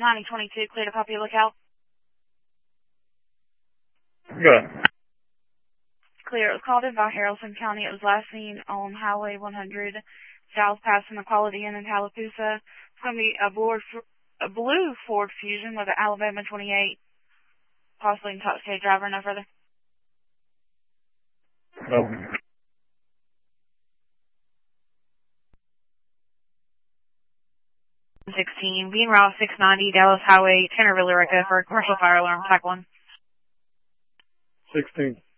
9022, clear to copy lookout. Good. Clear. It was called in by Haralson County. It was last seen on Highway 100 south passing the Quality Inn in Tallapoosa. It's going to be a blue Ford Fusion with an Alabama 28, possibly intoxicated driver, no further. Okay. Being Route 690, Dallas Highway, Tannerville, Eureka for a commercial fire alarm, type 1. 16.